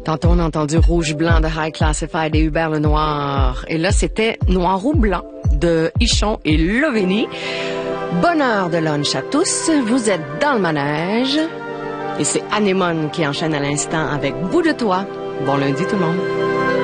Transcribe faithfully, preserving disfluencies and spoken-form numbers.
Tantôt, on a entendu Rouge Blanc de High Classified et Hubert Lenoir. Et là, c'était Noir ou Blanc de Ichon et Loveni. Bonne heure de lunch à tous. Vous êtes dans le manège. Et c'est Anémone qui enchaîne à l'instant avec Bout de toi. Bon lundi tout le monde.